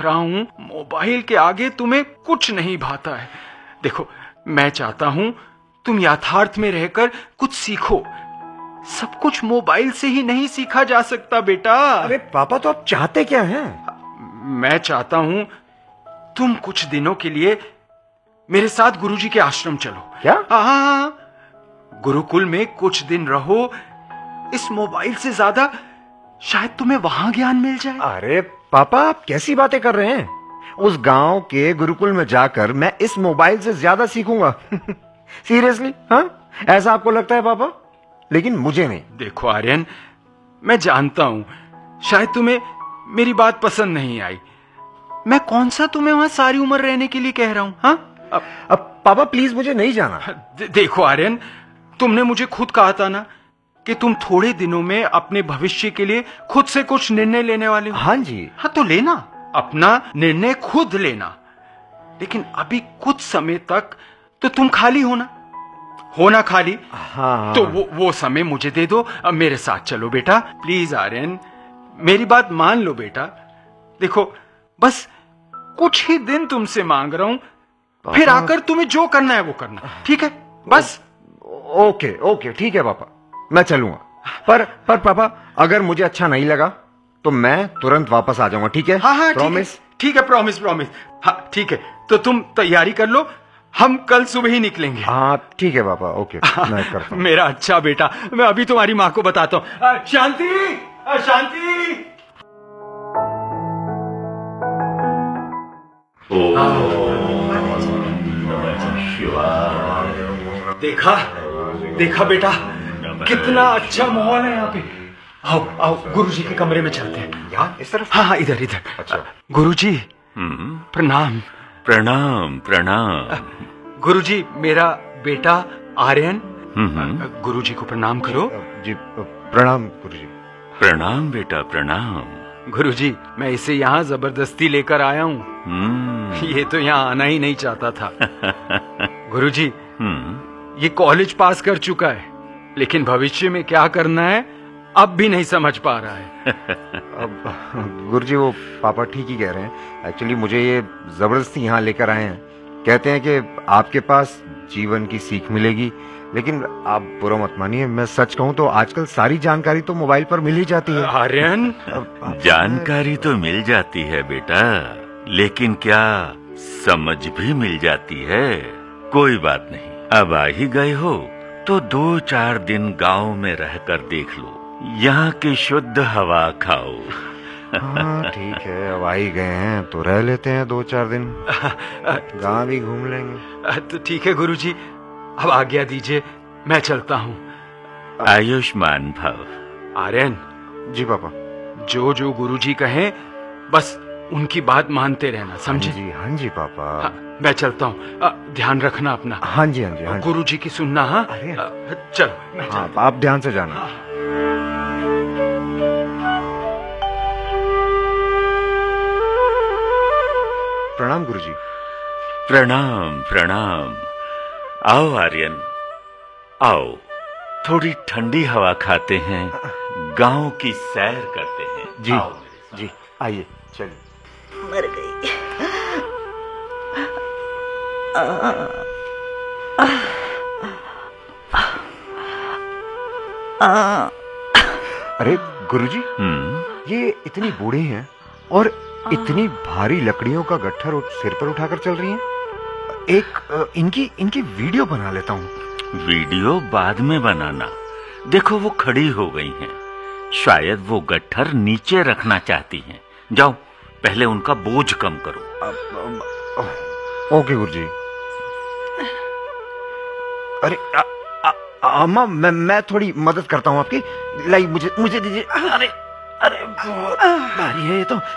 रहा हूं, मोबाइल के आगे तुम्हें कुछ नहीं भाता है। देखो, मैं चाहता हूं तुम यथार्थ में रहकर कुछ सीखो। सब कुछ मोबाइल से ही नहीं सीखा जा सकता बेटा। अरे पापा, तो आप चाहते क्या हैं? मैं चाहता हूं तुम कुछ दिनों के लिए मेरे साथ गुरुजी के आश्रम चलो। क्या? हाँ, गुरुकुल में कुछ दिन रहो। इस मोबाइल से ज्यादा शायद तुम्हें वहां ज्ञान मिल जाए। अरे पापा, आप कैसी बातें कर रहे हैं? उस गांव के गुरुकुल में जाकर मैं इस मोबाइल से ज्यादा सीखूंगा। सीरियसली? हाँ, ऐसा आपको लगता है पापा? लेकिन मुझे नहीं। देखो आर्यन, मैं जानता हूं शायद तुम्हें मेरी बात पसंद नहीं आई। मैं कौन सा तुम्हें वहां सारी उम्र रहने के लिए कह रहा हूं? हाँ, अब पापा प्लीज, मुझे नहीं जाना। देखो आर्यन, तुमने मुझे खुद कहा था ना कि तुम थोड़े दिनों में अपने भविष्य के लिए खुद से कुछ निर्णय लेने वाले हो। हाँ जी। हाँ, तो लेना, अपना निर्णय खुद लेना। लेकिन अभी कुछ समय तक तो तुम खाली होना खाली। हाँ। तो वो समय मुझे दे दो। अब मेरे साथ चलो बेटा, प्लीज आर्यन, मेरी बात मान लो बेटा। देखो, बस कुछ ही दिन तुमसे मांग रहा हूं, फिर आकर तुम्हें जो करना है वो करना, ठीक है? बस। ओके, ठीक है पापा, मैं चलूंगा। पर पापा, अगर मुझे अच्छा नहीं लगा तो मैं तुरंत वापस आ जाऊंगा, ठीक है? हाँ, प्रॉमिस? ठीक है, प्रॉमिस। हाँ, ठीक है, तो तुम तैयारी कर लो, हम कल सुबह ही निकलेंगे। हाँ ठीक है पापा, ओके, मैं करता हूं। मेरा अच्छा बेटा, मैं अभी तुम्हारी माँ को बताता हूँ। शांति, शांति। देखा बेटा, कितना अच्छा माहौल है यहाँ पे। आओ गुरुजी के कमरे में चलते हैं। यहाँ इस तरफ? हाँ, इधर। अच्छा। गुरुजी, प्रणाम। प्रणाम। गुरुजी, मेरा बेटा आर्यन। गुरुजी को प्रणाम करो। जी, प्रणाम गुरुजी। प्रणाम बेटा, प्रणाम। गुरुजी, मैं इसे यहाँ जबरदस्ती लेकर आया हूँ। ये तो यहाँ आना ही नहीं चाहता था। गुरुजी, ये कॉलेज पास कर चुका है, लेकिन भविष्य में क्या करना है अब भी नहीं समझ पा रहा है। अब गुरुजी, वो पापा ठीक ही कह रहे हैं। एक्चुअली मुझे ये जबरदस्ती यहाँ लेकर आए हैं। कहते हैं कि आपके पास जीवन की सीख मिलेगी। लेकिन आप बुरा मत मानिए, मैं सच कहूँ तो आजकल सारी जानकारी तो मोबाइल पर मिल ही जाती है। आर्यन, जानकारी तो मिल जाती है बेटा, लेकिन क्या समझ भी मिल जाती है? कोई बात नहीं, अब आ ही गए हो तो 2-4 दिन गांव में रहकर देख लो, यहाँ की शुद्ध हवा खाओ। हाँ ठीक है, अब आ ही गए हैं तो रह लेते हैं 2-4 दिन, गांव भी घूम लेंगे। तो ठीक है गुरुजी, अब आज्ञा दीजिए, मैं चलता हूँ। आयुष्मान भव। आर्यन। जी पापा। जो गुरुजी कहें बस उनकी बात मानते रहना, समझे? हाँ जी पापा। हाँ, मैं चलता हूँ, ध्यान रखना अपना। हाँ जी। गुरुजी की सुनना। हाँ, चलो। हाँ, आप ध्यान से जाना। हाँ। प्रणाम गुरुजी। प्रणाम। आओ आर्यन, आओ, थोड़ी ठंडी हवा खाते हैं, गांव की सैर करते हैं। जी, आइए, चलिए। मर गई। अरे गुरुजी, ये इतनी बूढ़ी हैं और इतनी भारी लकड़ियों का गट्ठर सिर पर उठाकर चल रही हैं। एक इनकी वीडियो बना लेता हूँ। वीडियो बाद में बनाना, देखो वो खड़ी हो गई हैं, शायद वो गट्ठर नीचे रखना चाहती हैं। जाओ, पहले उनका बोझ कम करो। ओके गुरुजी। अरे अम्मा, मैं थोड़ी मदद करता हूँ आपकी। लाई, मुझे दीजिए। अरे बहुत भारी है ये तो।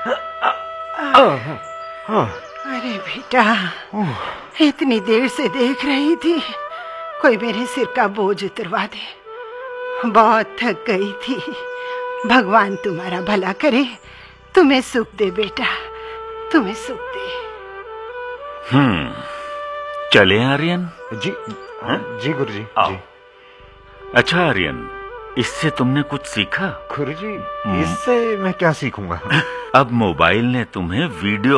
अरे बेटा, इतनी देर से देख रही थी, कोई मेरे सिर का बोझ उतरवा दे। बहुत थक गई थी। भगवान तुम्हारा भला करे, तुम्हें सुख दे बेटा, तुम्हें सुख दे। चले आर्यन? जी गुरुजी। जी। अच्छा आर्यन, इससे तुमने कुछ सीखा? गुरुजी, इससे मैं क्या सीखूंगा? अब मोबाइल ने तुम्हें वीडियो